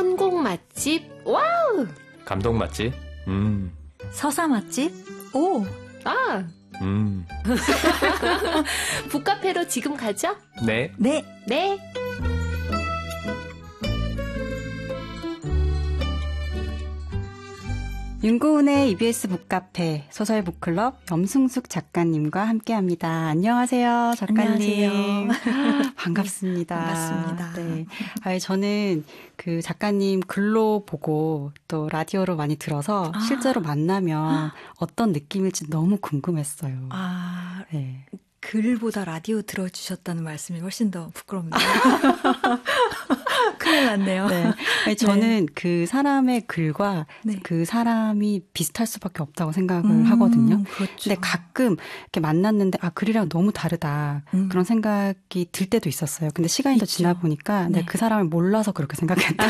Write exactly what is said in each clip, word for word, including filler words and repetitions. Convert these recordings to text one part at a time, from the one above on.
선곡 맛집, 와우! 감동 맛집, 음. 서사 맛집, 오! 아! 음. 북카페로 지금 가죠? 네. 네. 네. 윤고은의 이비에스 북카페 소설 북클럽 염승숙 작가님과 함께합니다. 안녕하세요, 작가님. 안녕하세요. 반갑습니다. 반갑습니다. 네. 아니, 저는 그 작가님 글로 보고 또 라디오로 많이 들어서 아. 실제로 만나면 어떤 느낌일지 너무 궁금했어요. 아, 네. 글보다 라디오 들어주셨다는 말씀이 훨씬 더 부끄럽네요. 큰일 났네요. 네. 아니, 저는 네. 그 사람의 글과 네. 그 사람이 비슷할 수밖에 없다고 생각을 음, 하거든요. 그렇죠. 근데 가끔 이렇게 만났는데 아 글이랑 너무 다르다 음. 그런 생각이 들 때도 있었어요. 근데 시간이 더 있죠. 지나 보니까 네. 내가 그 사람을 몰라서 그렇게 생각했다.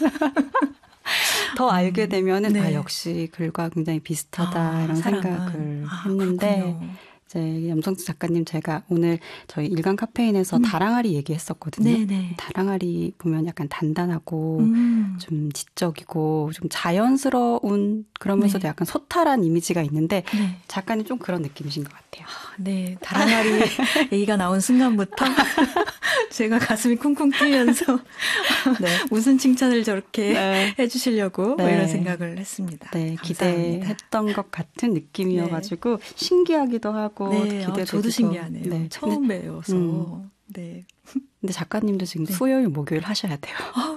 더 알게 되면은 네. 아 역시 글과 굉장히 비슷하다 아, 이런 사람은. 생각을 아, 했는데. 그렇군요. 이제 염성수 작가님 제가 오늘 저희 일간 카페인에서 음. 다랑아리 얘기했었거든요. 네네. 다랑아리 보면 약간 단단하고 음. 좀 지적이고 좀 자연스러운 그러면서도 네. 약간 소탈한 이미지가 있는데 네. 작가님 좀 그런 느낌이신 것 같아요. 네, 다랑아리 얘기가 나온 순간부터 제가 가슴이 쿵쿵 뛰면서 네. 무슨 칭찬을 저렇게 네. 해주시려고 네. 뭐 이런 생각을 했습니다. 네, 감사합니다. 기대했던 것 같은 느낌이어가지고 신기하기도 하고 네, 기대되기도. 아, 저도 신기하네요. 네. 처음 근데, 뵈어서. 음. 네. 근데 작가님도 지금 네. 수요일, 목요일 하셔야 돼요.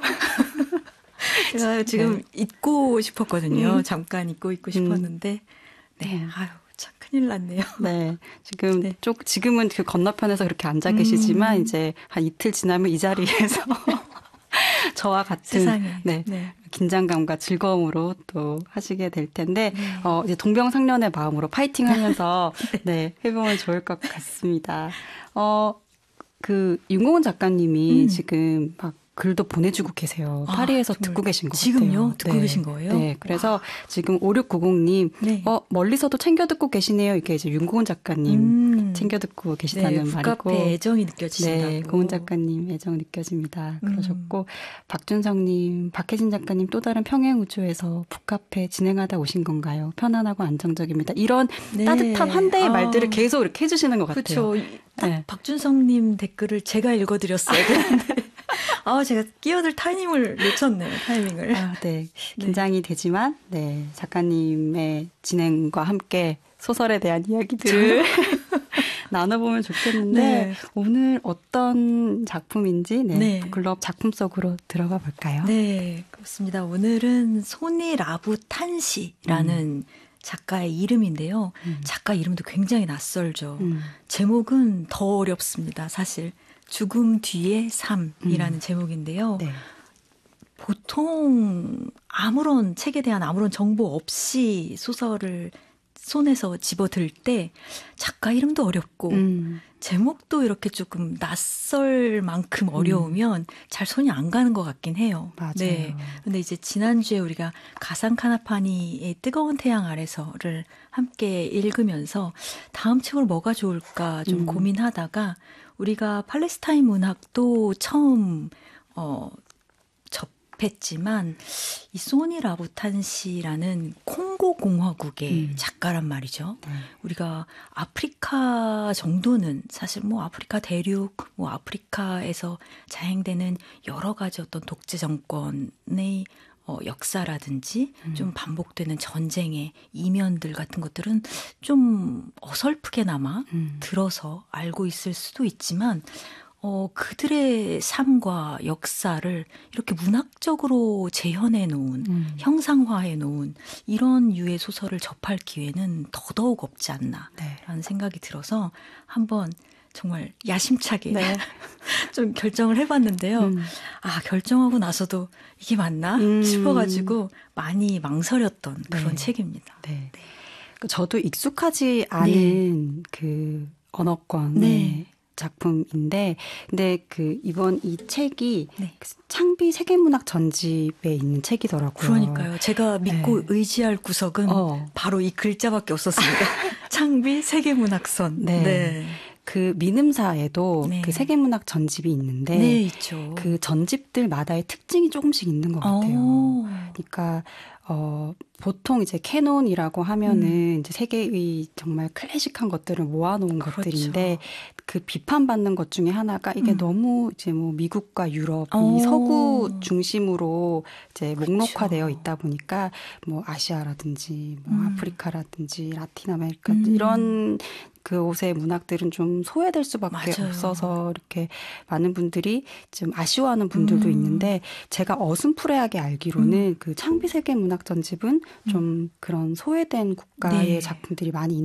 제가 지금 네. 잊고 싶었거든요. 음. 잠깐 잊고 있고 싶었는데, 네, 음. 아유, 참 큰일 났네요. 네, 지금 네. 쪽 지금은 그 건너편에서 그렇게 앉아 계시지만 음. 이제 한 이틀 지나면 이 자리에서 저와 같은 세상에. 네, 네. 긴장감과 즐거움으로 또 하시게 될 텐데 네. 어, 이제 동병상련의 마음으로 파이팅하면서 네, 해보면 좋을 것 같습니다. 어, 그 윤고은 작가님이 음. 지금 막 글도 보내주고 계세요. 아, 파리에서 정말. 듣고 계신 것 지금요? 같아요. 듣고 계신 거예요? 네, 그래서 와. 지금 오육구공님 네. 어, 멀리서도 챙겨 듣고 계시네요. 이렇게 이제 윤고은 작가님 음. 챙겨 듣고 계시다는 네, 말이고. 북카페 애정이 느껴지신다고. 네, 고은 작가님 애정 느껴집니다. 음. 그러셨고 박준성님, 박혜진 작가님 또 다른 평행 우주에서 북카페 진행하다 오신 건가요? 편안하고 안정적입니다. 이런 네. 따뜻한 환대의 아. 말들을 계속 이렇게 해주시는 것 같아요. 그렇죠. 네. 박준성님 댓글을 제가 읽어드렸어야 되는데 아 제가 끼어들 타이밍을 놓쳤네요. 타이밍을. 아, 네, 긴장이 되지만 네 작가님의 진행과 함께 소설에 대한 이야기들을 나눠보면 좋겠는데 네. 오늘 어떤 작품인지 네, 네. 북클럽 작품 속으로 들어가 볼까요? 네, 그렇습니다. 오늘은 소니 라부 탄시라는 음. 작가의 이름인데요. 음. 작가 이름도 굉장히 낯설죠. 음. 제목은 더 어렵습니다. 사실 죽음 뒤의 삶이라는 음. 제목인데요. 네. 보통 아무런 책에 대한 아무런 정보 없이 소설을 손에서 집어들 때 작가 이름도 어렵고 음. 제목도 이렇게 조금 낯설 만큼 어려우면 음. 잘 손이 안 가는 것 같긴 해요. 맞아요. 네. 근데 이제 지난주에 우리가 가상 카나파니의 뜨거운 태양 아래서를 함께 읽으면서 다음 책으로 뭐가 좋을까 좀 음. 고민하다가 우리가 팔레스타인 문학도 처음 어 접했지만 이 소니 라부탄시라는 콩고 공화국의 음. 작가란 말이죠. 네. 우리가 아프리카 정도는 사실 뭐 아프리카 대륙, 뭐 아프리카에서 자행되는 여러 가지 어떤 독재 정권의 어, 역사라든지 음. 좀 반복되는 전쟁의 이면들 같은 것들은 좀 어설프게나마 음. 들어서 알고 있을 수도 있지만 어, 그들의 삶과 역사를 이렇게 문학적으로 재현해 놓은, 음. 형상화해 놓은 이런 유의 소설을 접할 기회는 더더욱 없지 않나라는 네. 생각이 들어서 한번 정말 야심차게 네. 좀 결정을 해봤는데요. 음. 아, 결정하고 나서도 이게 맞나 음. 싶어가지고 많이 망설였던 네. 그런 책입니다. 네. 네. 저도 익숙하지 않은 네. 그 언어권의 네. 작품인데, 근데 그 이번 이 책이 네. 창비 세계문학 전집에 있는 책이더라고요. 그러니까요. 제가 믿고 네. 의지할 구석은 어. 바로 이 글자밖에 없었습니다. 창비 세계문학선. 네. 네. 그 미음사에도 네. 그 세계문학 전집이 있는데 네, 있죠. 그 전집들마다의 특징이 조금씩 있는 것 같아요. 오. 그러니까 어, 보통 이제 캐논이라고 하면은 음. 이제 세계의 정말 클래식한 것들을 모아놓은 그렇죠. 것들인데 그 비판받는 것 중에 하나가 이게 음. 너무 이제 뭐 미국과 유럽, 오. 이 서구 중심으로 이제 그렇죠. 목록화되어 있다 보니까 뭐 아시아라든지 뭐 음. 아프리카라든지 라틴 아메리카 음. 이런 그 옷의 문학들은 좀 소외될 수밖에 맞아요. 없어서 이렇게 많은 분들이 좀 아쉬워하는 분들도 음. 있는데 제가 어슴푸레하게 알기로는 음. 그 창비 세계 문학 전집은 좀 그런 소외된 국가의 네. 작품들이 많이